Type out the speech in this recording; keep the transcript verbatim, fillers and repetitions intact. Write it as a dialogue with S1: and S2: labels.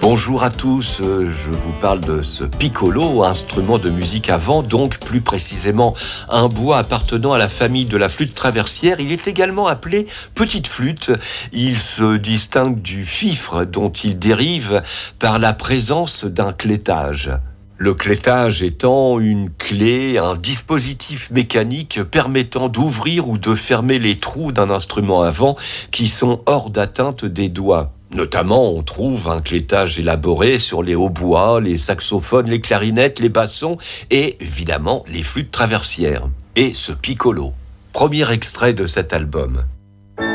S1: Bonjour à tous, je vous parle de ce piccolo, instrument de musique à vent, donc plus précisément un bois appartenant à la famille de la flûte traversière. Il est également appelé petite flûte. Il se distingue du fifre dont il dérive par la présence d'un clétage. Le clétage étant une clé, un dispositif mécanique permettant d'ouvrir ou de fermer les trous d'un instrument à vent qui sont hors d'atteinte des doigts. Notamment, on trouve un clétage élaboré sur les hautbois, les saxophones, les clarinettes, les bassons et évidemment les flûtes traversières. Et ce piccolo. Premier extrait de cet album.